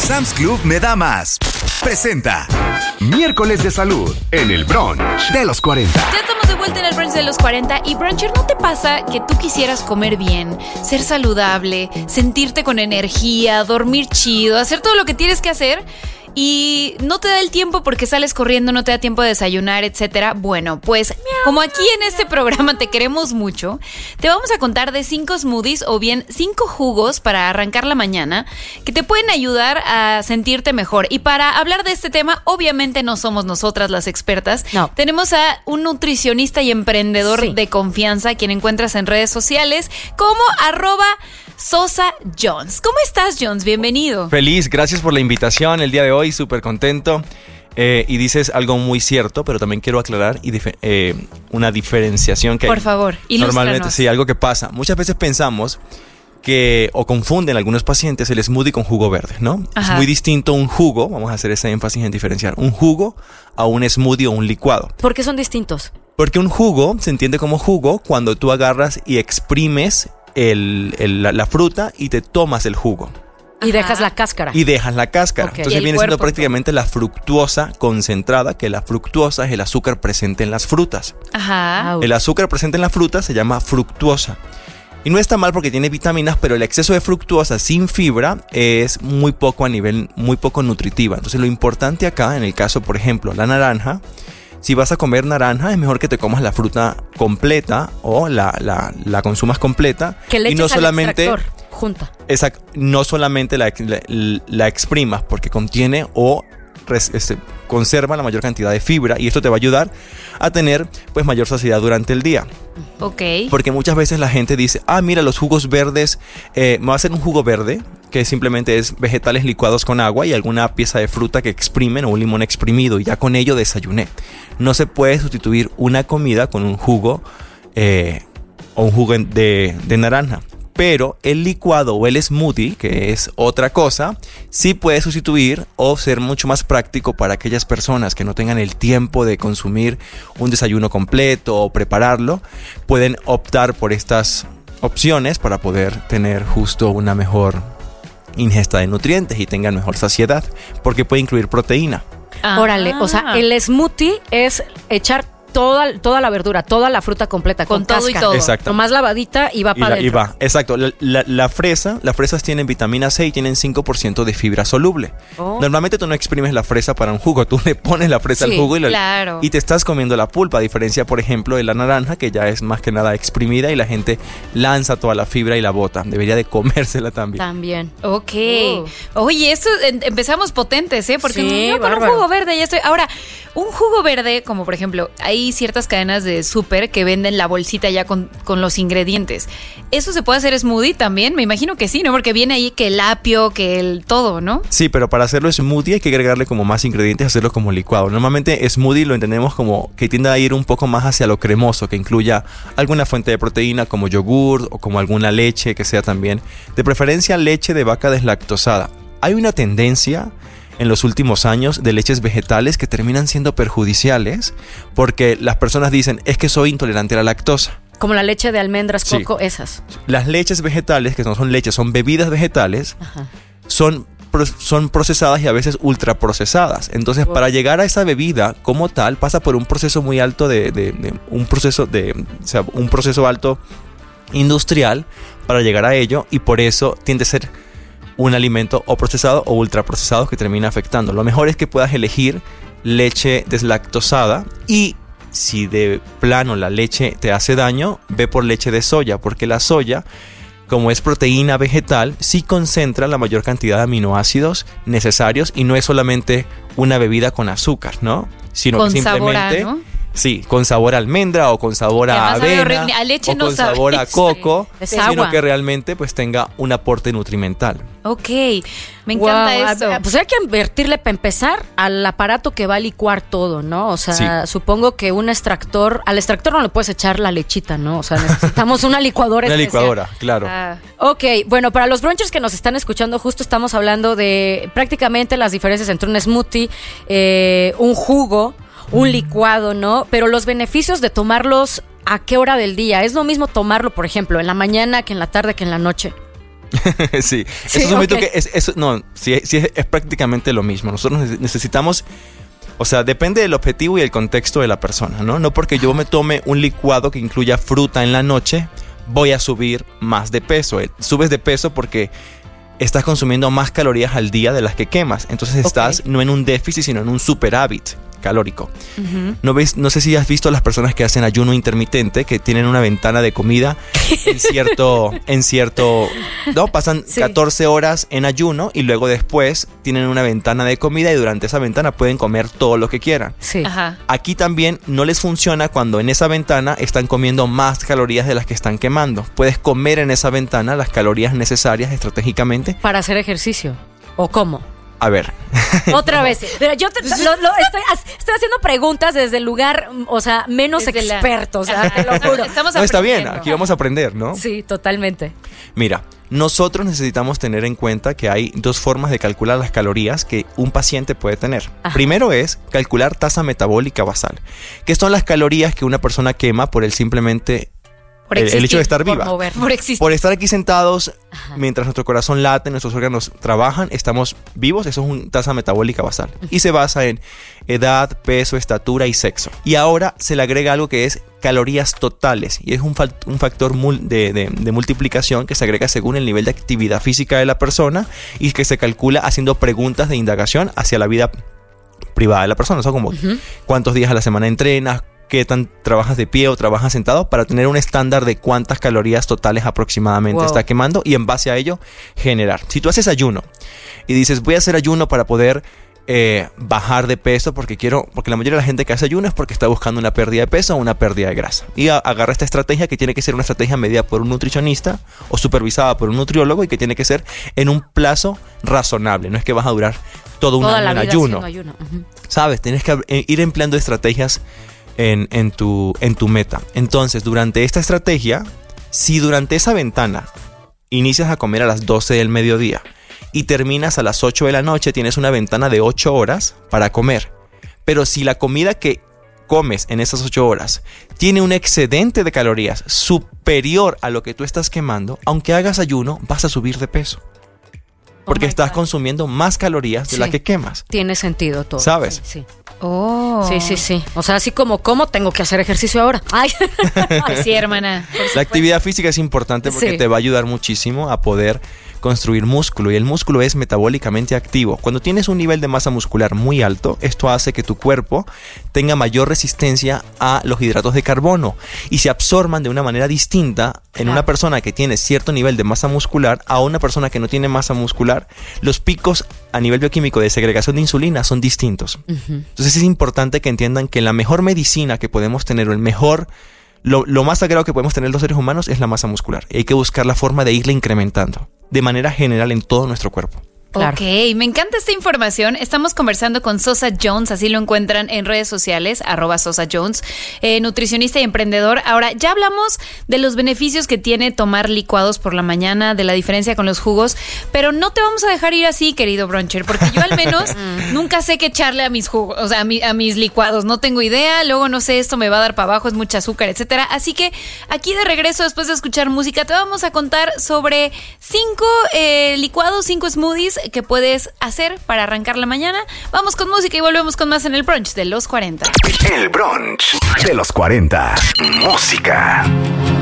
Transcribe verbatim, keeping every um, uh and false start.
Sam's Club me da más. Presenta Miércoles de Salud en el Brunch de los cuarenta. Ya estamos de vuelta en el Brunch de los cuarenta. Y Bruncher, ¿no te pasa que tú quisieras comer bien, ser saludable, sentirte con energía, dormir chido, hacer todo lo que tienes que hacer? Y no te da el tiempo porque sales corriendo, no te da tiempo de desayunar, etcétera. Bueno, pues como aquí en este programa te queremos mucho, te vamos a contar de cinco smoothies o bien cinco jugos para arrancar la mañana que te pueden ayudar a sentirte mejor. Y para hablar de este tema, obviamente no somos nosotras las expertas. No. Tenemos a un nutricionista y emprendedor Sí. de confianza, quien encuentras en redes sociales como arroba Sosa Jones. ¿Cómo estás, Jones? Bienvenido. Feliz, gracias por la invitación el día de hoy, súper contento. Eh, y dices algo muy cierto, pero también quiero aclarar y dif- eh, una diferenciación que Por hay. favor, ilústranos. Normalmente, sí, algo que pasa. Muchas veces pensamos que, o confunden algunos pacientes el smoothie con jugo verde, ¿no? Ajá. Es muy distinto un jugo, vamos a hacer ese énfasis en diferenciar, un jugo a un smoothie o un licuado. ¿Por qué son distintos? Porque un jugo se entiende como jugo cuando tú agarras y exprimes el, el- la, la fruta y te tomas el jugo. Y Ajá. dejas la cáscara. Y dejas la cáscara. Ok. Y Entonces el viene siendo cuerpo, prácticamente la fructuosa concentrada, que la fructuosa es el azúcar presente en las frutas. Ajá. Au. El azúcar presente en la fruta se llama fructuosa. Y no está mal porque tiene vitaminas, pero el exceso de fructuosa sin fibra es muy poco a nivel, muy poco nutritiva. Entonces lo importante acá, en el caso, por ejemplo, la naranja, si vas a comer naranja, es mejor que te comas la fruta completa o la, la, la consumas completa. Que le y eches no al solamente extractor, junta. Esa, no solamente la, la, la exprimas porque contiene o res, este, conserva la mayor cantidad de fibra, y esto te va a ayudar a tener pues mayor saciedad durante el día. Ok. Porque muchas veces la gente dice, ah, mira, los jugos verdes, eh, me va a hacer un jugo verde, que simplemente es vegetales licuados con agua y alguna pieza de fruta que exprimen o un limón exprimido, y ya con ello desayuné. No se puede sustituir una comida con un jugo eh, o un jugo de, de naranja. Pero el licuado o el smoothie, que es otra cosa, sí puede sustituir o ser mucho más práctico para aquellas personas que no tengan el tiempo de consumir un desayuno completo o prepararlo. Pueden optar por estas opciones para poder tener justo una mejor ingesta de nutrientes y tengan mejor saciedad, porque puede incluir proteína. Ah. Órale, o sea, el smoothie es echar toda, toda la verdura, toda la fruta completa, con, Con todo y cáscara. todo. Exacto. Nomás lavadita y va Y, para la- y adentro. va, exacto. La, la- la fresa, las fresas tienen vitamina C y tienen cinco por ciento de fibra soluble. Oh. Normalmente tú no exprimes la fresa para un jugo, tú le pones la fresa Sí, al jugo y, la- claro. y te estás comiendo la pulpa, a diferencia, por ejemplo, de la naranja, que ya es más que nada exprimida y la gente lanza toda la fibra y la bota. Debería de comérsela también. También. Ok. Uh. Oye, esto em- empezamos potentes, ¿eh? Porque Sí, no, con un bárbaro. jugo verde ya estoy. Ahora, un jugo verde, como por ejemplo, hay ciertas cadenas de súper que venden la bolsita ya con, con los ingredientes. ¿Eso se puede hacer smoothie también? Me imagino que sí, ¿no? Porque viene ahí que el apio, que el todo, ¿no? Sí, pero para hacerlo smoothie hay que agregarle como más ingredientes, hacerlo como licuado. Normalmente smoothie lo entendemos como que tiende a ir un poco más hacia lo cremoso, que incluya alguna fuente de proteína como yogur o como alguna leche que sea también, de preferencia leche de vaca deslactosada. Hay una tendencia en los últimos años de leches vegetales que terminan siendo perjudiciales porque las personas dicen, es que soy intolerante a la lactosa. Como la leche de almendras, Sí. coco, esas. Las leches vegetales, que no son leches, son bebidas vegetales, Ajá. son, pro- son procesadas y a veces ultraprocesadas. Entonces, Oh. para llegar a esa bebida como tal, pasa por un proceso muy alto de, de- de- un proceso de, o sea, un proceso alto industrial para llegar a ello, y por eso tiende a ser un alimento o procesado o ultraprocesado que termina afectando. Lo mejor es que puedas elegir leche deslactosada, y si de plano la leche te hace daño, ve por leche de soya, porque la soya, como es proteína vegetal, sí concentra la mayor cantidad de aminoácidos necesarios, y no es solamente una bebida con azúcar, ¿no? Sino Con que sabor simplemente, a, ¿no? sí, con sabor a almendra o con sabor Y a además sabe avena horrible. A leche o no con sabe. sabor a coco, Es sino agua. que realmente pues tenga un aporte nutrimental. Ok, me encanta Guau, esto. a- Pues hay que invertirle para empezar al aparato que va a licuar todo, ¿no? O sea, Sí. supongo que un extractor, al extractor no le puedes echar la lechita, ¿no? O sea, necesitamos una licuadora Una especial. licuadora, claro. Ah, Ok, bueno, para los brunchers que nos están escuchando, justo estamos hablando de prácticamente las diferencias entre un smoothie, eh, un jugo, un licuado, ¿no? Pero los beneficios de tomarlos, ¿a qué hora del día? ¿Es lo mismo tomarlo, por ejemplo, en la mañana que en la tarde que en la noche? sí, Sí, eso es un mito ok. que es, es- no, sí, sí es, es prácticamente lo mismo. Nosotros nece- necesitamos, o sea, depende del objetivo y el contexto de la persona, ¿no? No porque yo me tome un licuado que incluya fruta en la noche, voy a subir más de peso. Eh, Subes de peso porque estás consumiendo más calorías al día de las que quemas. Entonces estás no en un déficit, sino en un superávit calórico. ¿No ves? No sé si has visto a las personas que hacen ayuno intermitente, que tienen una ventana de comida en cierto, en cierto, no, pasan Sí. catorce horas en ayuno y luego después tienen una ventana de comida y durante esa ventana pueden comer todo lo que quieran. Sí. Ajá. Aquí también no les funciona cuando en esa ventana están comiendo más calorías de las que están quemando. Puedes comer en esa ventana las calorías necesarias estratégicamente. Para hacer ejercicio. ¿O cómo? A ver, Otra vez. Pero yo te- lo- lo- estoy, estoy haciendo preguntas desde el lugar, o sea, menos Desde la- experto. O sea, Ajá. te lo juro. Estamos no está bien, aprendiendo. aquí vamos a aprender, ¿no? Sí, totalmente. Mira, nosotros necesitamos tener en cuenta que hay dos formas de calcular las calorías que un paciente puede tener. Ajá. Primero es calcular tasa metabólica basal, que son las calorías que una persona quema por el simplemente Por el, el existir, hecho de estar por viva. mover. Por existir. Por estar aquí sentados Ajá. mientras nuestro corazón late, nuestros órganos trabajan, estamos vivos, eso es una tasa metabólica basal. Y se basa en edad, peso, estatura y sexo. Y ahora se le agrega algo que es calorías totales. Y es un, fal- un factor mul- de, de- de multiplicación que se agrega según el nivel de actividad física de la persona y que se calcula haciendo preguntas de indagación hacia la vida privada de la persona. O sea, como cuántos días a la semana entrenas, qué tan trabajas de pie o trabajas sentado, para tener un estándar de cuántas calorías totales aproximadamente Wow. está quemando y en base a ello generar. Si tú haces ayuno y dices voy a hacer ayuno para poder eh, bajar de peso porque quiero, porque la mayoría de la gente que hace ayuno es porque está buscando una pérdida de peso o una pérdida de grasa, y a- agarra esta estrategia que tiene que ser una estrategia medida por un nutricionista o supervisada por un nutriólogo y que tiene que ser en un plazo razonable. No es que vas a durar todo un Toda año la en vida ayuno. haciendo ayuno. Ujú. ¿Sabes? Tienes que eh, ir empleando estrategias en, en tu, en tu meta. Entonces, durante esta estrategia, si durante esa ventana inicias a comer a las doce del mediodía y terminas a las ocho de la noche, tienes una ventana de ocho horas para comer. Pero si la comida que comes en esas ocho horas tiene un excedente de calorías superior a lo que tú estás quemando, aunque hagas ayuno, vas a subir de peso. Porque my estás God. consumiendo más calorías de Sí. las que quemas. Tiene sentido todo. ¿Sabes? Sí, sí. Oh. Sí, sí, sí. O sea, así como, ¿cómo tengo que hacer ejercicio ahora? Ay. Sí, hermana. La actividad física es importante porque Sí. te va a ayudar muchísimo a poder construir músculo, y el músculo es metabólicamente activo. Cuando tienes un nivel de masa muscular muy alto, esto hace que tu cuerpo tenga mayor resistencia a los hidratos de carbono y se absorban de una manera distinta en Claro. una persona que tiene cierto nivel de masa muscular a una persona que no tiene masa muscular. Los picos a nivel bioquímico de segregación de insulina son distintos. Entonces es importante que entiendan que la mejor medicina que podemos tener, o el mejor, lo, lo más sagrado que podemos tener los seres humanos es la masa muscular. Y hay que buscar la forma de irla incrementando de manera general en todo nuestro cuerpo. Claro. Ok, me encanta esta información. Estamos conversando con Sosa Jones, así lo encuentran en redes sociales, arroba Sosa Jones, eh, nutricionista y emprendedor. Ahora, ya hablamos de los beneficios que tiene tomar licuados por la mañana, de la diferencia con los jugos, pero no te vamos a dejar ir así, querido bruncher, porque yo al menos nunca sé qué echarle a mis jugos, o sea, a, mi- a mis licuados. No tengo idea, luego no sé, esto me va a dar para abajo, es mucha azúcar, etcétera. Así que aquí de regreso, después de escuchar música, te vamos a contar sobre cinco eh, licuados, cinco smoothies que puedes hacer para arrancar la mañana. Vamos con música y volvemos con más en el brunch de los cuarenta. El brunch de los cuarenta. Música.